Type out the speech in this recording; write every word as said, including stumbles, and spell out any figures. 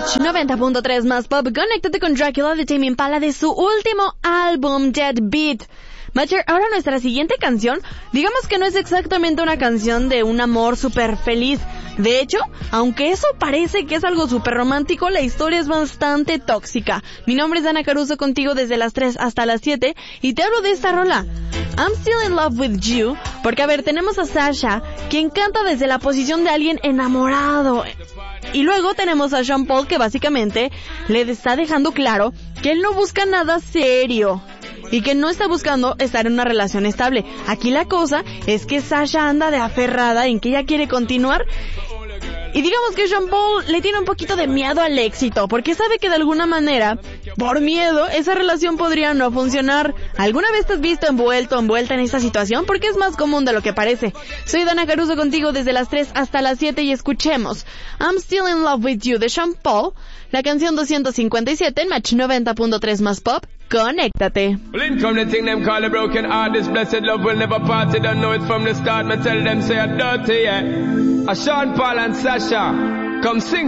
Match noventa punto tres más pop. Conéctate con Dracula de Tame Impala de su último álbum Dead Beat. Matcher, ahora nuestra siguiente canción, digamos que no es exactamente una canción de un amor súper feliz. De hecho, aunque eso parece que es algo súper romántico, la historia es bastante tóxica. Mi nombre es Ana Caruso, contigo desde las tres hasta las siete, y te hablo de esta rola, I'm Still in Love with You, porque a ver, tenemos a Sasha, quien canta desde la posición de alguien enamorado. Y luego tenemos a Sean Paul, que básicamente le está dejando claro que él no busca nada serio y que no está buscando estar en una relación estable. Aquí la cosa es que Sasha anda de aferrada en que ella quiere continuar. Y digamos que Sean Paul le tiene un poquito de miedo al éxito, porque sabe que de alguna manera, por miedo, esa relación podría no funcionar. ¿Alguna vez te has visto envuelto o envuelta en esta situación? Porque es más común de lo que parece. Soy Dana Caruso, contigo desde las tres hasta las siete, y escuchemos I'm Still in Love with You de Sean Paul, la canción doscientos cincuenta y siete en Match noventa punto tres más pop. Conéctate. Well, in come the thing them call a broken heart. This blessed love will never part. They don't know it from the start. Me tell them say I'm dirty, yeah. A Sean Paul and Sasha, come sing.